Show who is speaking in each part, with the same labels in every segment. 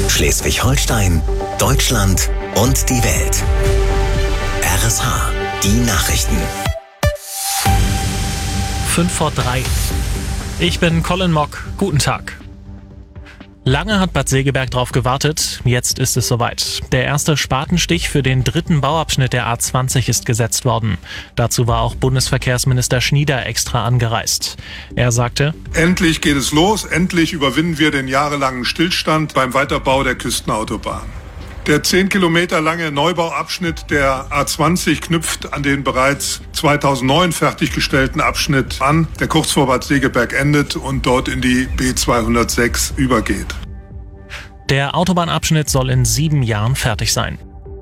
Speaker 1: Schleswig-Holstein, Deutschland und die Welt. RSH, die Nachrichten.
Speaker 2: 5:03. Ich bin Colin Mock. Guten Tag. Lange hat Bad Segeberg drauf gewartet, jetzt ist es soweit. Der erste Spatenstich für den dritten Bauabschnitt der A20 ist gesetzt worden. Dazu war auch Bundesverkehrsminister Schnieder extra angereist. Er sagte:
Speaker 3: Endlich geht es los, endlich überwinden wir den jahrelangen Stillstand beim Weiterbau der Küstenautobahn. Der 10 Kilometer lange Neubauabschnitt der A20 knüpft an den bereits 2009 fertiggestellten Abschnitt an, der kurz vor Bad Segeberg endet und dort in die B206 übergeht.
Speaker 2: Der Autobahnabschnitt soll in 7 Jahren fertig sein.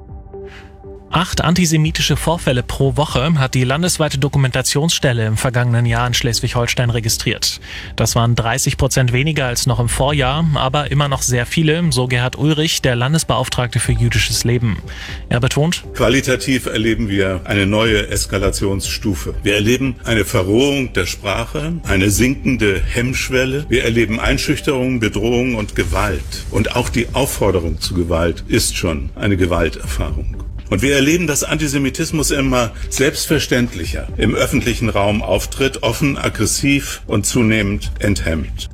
Speaker 2: 8 antisemitische Vorfälle pro Woche hat die landesweite Dokumentationsstelle im vergangenen Jahr in Schleswig-Holstein registriert. Das waren 30% weniger als noch im Vorjahr, aber immer noch sehr viele, so Gerhard Ulrich, der Landesbeauftragte für jüdisches Leben. Er betont:
Speaker 4: Qualitativ erleben wir eine neue Eskalationsstufe. Wir erleben eine Verrohung der Sprache, eine sinkende Hemmschwelle. Wir erleben Einschüchterung, Bedrohung und Gewalt. Und auch die Aufforderung zu Gewalt ist schon eine Gewalterfahrung. Und wir erleben, dass Antisemitismus immer selbstverständlicher im öffentlichen Raum auftritt, offen, aggressiv und zunehmend enthemmt.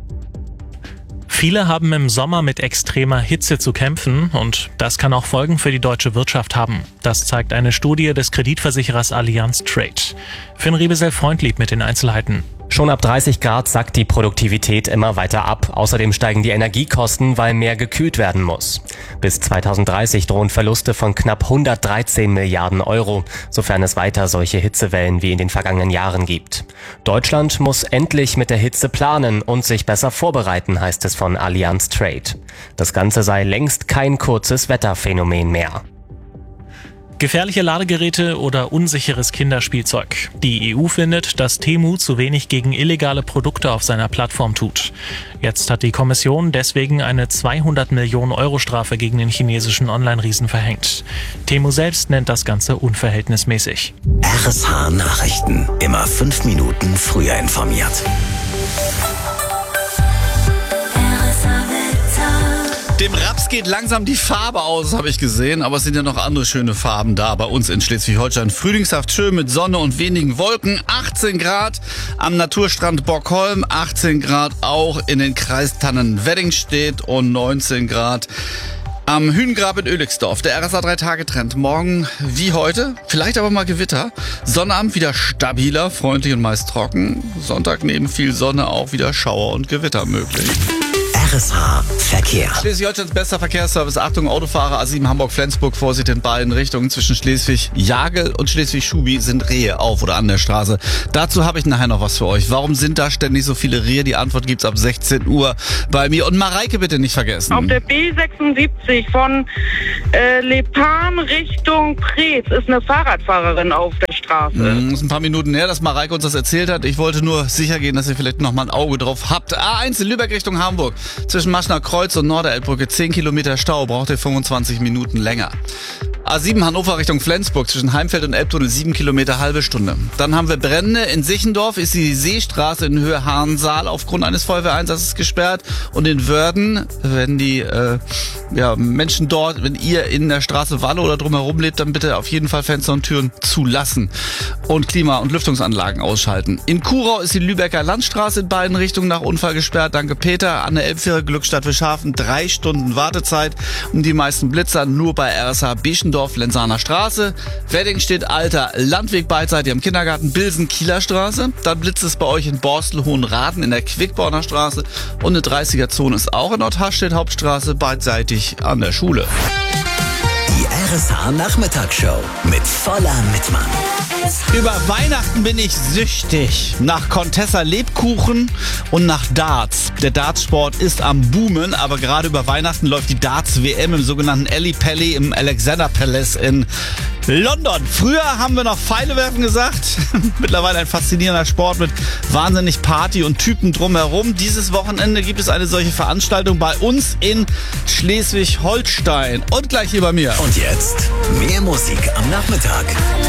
Speaker 2: Viele haben im Sommer mit extremer Hitze zu kämpfen und das kann auch Folgen für die deutsche Wirtschaft haben. Das zeigt eine Studie des Kreditversicherers Allianz Trade. Finn Riebesel-Freundlieb mit den Einzelheiten.
Speaker 5: Schon ab 30 Grad sackt die Produktivität immer weiter ab. Außerdem steigen die Energiekosten, weil mehr gekühlt werden muss. Bis 2030 drohen Verluste von knapp 113 Milliarden Euro, sofern es weiter solche Hitzewellen wie in den vergangenen Jahren gibt. Deutschland muss endlich mit der Hitze planen und sich besser vorbereiten, heißt es von Allianz Trade. Das Ganze sei längst kein kurzes Wetterphänomen mehr.
Speaker 2: Gefährliche Ladegeräte oder unsicheres Kinderspielzeug. Die EU findet, dass Temu zu wenig gegen illegale Produkte auf seiner Plattform tut. Jetzt hat die Kommission deswegen eine 200 Millionen Euro Strafe gegen den chinesischen Online-Riesen verhängt. Temu selbst nennt das Ganze unverhältnismäßig.
Speaker 1: RSH Nachrichten. Immer 5 Minuten früher informiert.
Speaker 6: Dem Raps geht langsam die Farbe aus, habe ich gesehen, aber es sind ja noch andere schöne Farben da bei uns in Schleswig-Holstein. Frühlingshaft schön mit Sonne und wenigen Wolken, 18 Grad am Naturstrand Borgholm, 18 Grad auch in den Kreistannen Weddingstedt und 19 Grad am Hühngrab in Oelixdorf. Der RSA 3-Tage-Trend. Morgen wie heute, vielleicht aber mal Gewitter. Sonnabend wieder stabiler, freundlich und meist trocken. Sonntag neben viel Sonne auch wieder Schauer und Gewitter möglich.
Speaker 1: RSH Verkehr.
Speaker 6: Schleswig-Holsteins bester Verkehrsservice. Achtung, Autofahrer, A7 Hamburg-Flensburg, Vorsicht in beiden Richtungen. Zwischen Schleswig-Jagel und Schleswig-Schubi sind Rehe auf oder an der Straße. Dazu habe ich nachher noch was für euch. Warum sind da ständig so viele Rehe? Die Antwort gibt's ab 16 Uhr bei mir. Und Mareike bitte nicht vergessen.
Speaker 7: Auf der B76 von Lepan Richtung Preetz ist eine Fahrradfahrerin auf der Straße.
Speaker 6: Das ist ein paar Minuten her, dass Mareike uns das erzählt hat. Ich wollte nur sicher gehen, dass ihr vielleicht noch mal ein Auge drauf habt. A1 in Lübeck Richtung Hamburg. Zwischen Maschner Kreuz und Norderelbbrücke 10 Kilometer Stau, braucht ihr 25 Minuten länger. A7 Hannover Richtung Flensburg, zwischen Heimfeld und Elbtunnel 7 Kilometer, halbe Stunde. Dann haben wir Brände. In Sichendorf ist die Seestraße in Höhe Hahnsaal aufgrund eines Feuerwehreinsatzes gesperrt. Und in Wörden, wenn die Menschen dort, wenn ihr in der Straße Walle oder drumherum lebt, dann bitte auf jeden Fall Fenster und Türen zulassen. Und Klima- und Lüftungsanlagen ausschalten. In Kuhrau ist die Lübecker Landstraße in beiden Richtungen nach Unfall gesperrt. Danke Peter. An der Elbfähre Glückstadt Wischhafen 3 Stunden Wartezeit. Und die meisten Blitzer nur bei RSH Bischendorf, Lenzaner Straße. Weddingstedt, Alter Landweg beidseitig am Kindergarten, Bilsen, Kieler Straße. Dann blitzt es bei euch in Borstel, Hohenraden in der Quickborner Straße. Und eine 30er-Zone ist auch in Nordhastedt Hauptstraße beidseitig an der Schule.
Speaker 1: Die RSH Nachmittagsshow mit voller Mitmann.
Speaker 6: Über Weihnachten bin ich süchtig nach Contessa Lebkuchen und nach Darts. Der Dartsport ist am Boomen, aber gerade über Weihnachten läuft die Darts-WM im sogenannten Ally Pally im Alexander Palace in London. Früher haben wir noch Pfeile werfen gesagt. Mittlerweile ein faszinierender Sport mit wahnsinnig Party und Typen drumherum. Dieses Wochenende gibt es eine solche Veranstaltung bei uns in Schleswig-Holstein. Und gleich hier bei mir.
Speaker 1: Und jetzt mehr Musik am Nachmittag.